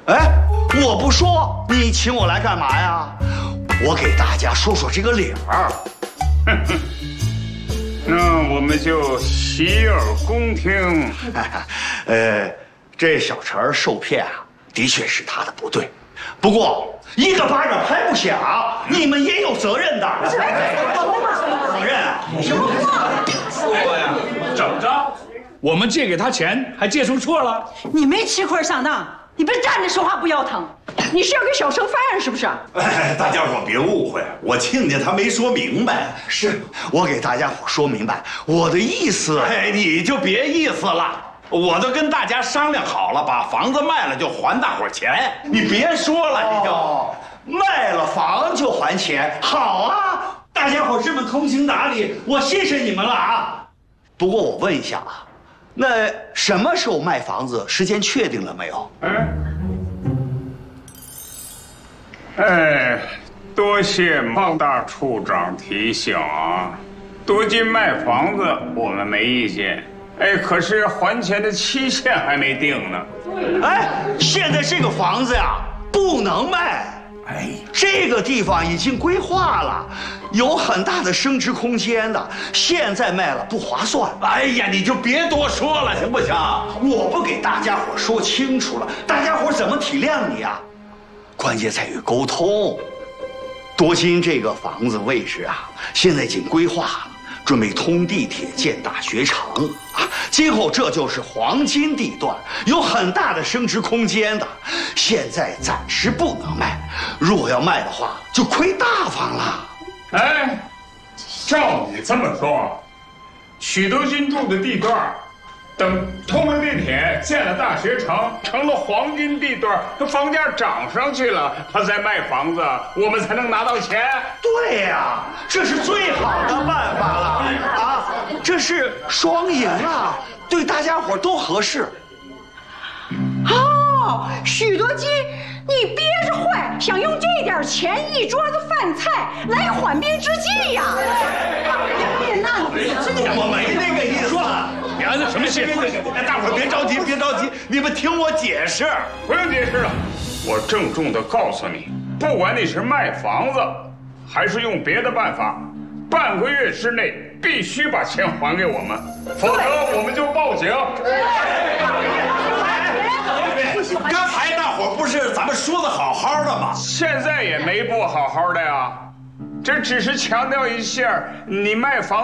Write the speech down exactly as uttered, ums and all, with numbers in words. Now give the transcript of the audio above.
哎，我不说，你请我来干嘛呀？我给大家说说这个理儿。 那我们就洗耳恭听。 呃，这小陈受骗啊，的确是他的不对。不过一个巴掌拍不响，你们也有责任的。责任啊？什么话？ 说呀，怎么着？我们借给他钱，还借出错了？ 你没吃亏上当，你别站着说话不腰疼。你是要给小生翻案是不是？ 哎，大家伙别误会，我亲家他没说明白。 是我给大家伙说明白我的意思。 哎，你就别意思了，我都跟大家商量好了，把房子卖了就还大伙钱。你别说了，你就、 哦、卖了房就还钱，好啊！大家伙这么通情达理，我谢谢你们了啊。不过我问一下啊，那什么时候卖房子？时间确定了没有？ 哎，哎，多谢孟大处长提醒啊！多金卖房子我们没意见，哎，可是还钱的期限还没定呢。 哎，现在这个房子呀不能卖。哎，这个地方已经规划了，有很大的升值空间的，现在卖了不划算。 哎呀，你就别多说了，行不行？ 我不给大家伙说清楚了，大家伙怎么体谅你啊？关键在于沟通。多金这个房子位置啊，现在已经规划了，准备通地铁建大学城啊，今后这就是黄金地段，有很大的升值空间的。现在暂时不能卖，如果要卖的话，就亏大发了。 哎，照你这么说，许多金住的地段，等通了地铁，建了大学城，成了黄金地段，它房价涨上去了，他再卖房子，我们才能拿到钱。 对呀、啊，这是最好的办法了啊！这是双赢啊，对大家伙都合适。 哦，许多金，你憋着坏，想用这点钱一桌子饭菜来缓兵之计呀？那我没那个意思。 你按照什么写？ 大伙别着急，别着急，你们听我解释。 不用解释了，我郑重地告诉你，不管你是卖房子，还是用别的办法，半个月之内必须把钱还给我们，否则我们就报警。 刚才大伙不是咱们说的好好的吗？ 现在也没不好好的呀，这只是强调一下，你卖房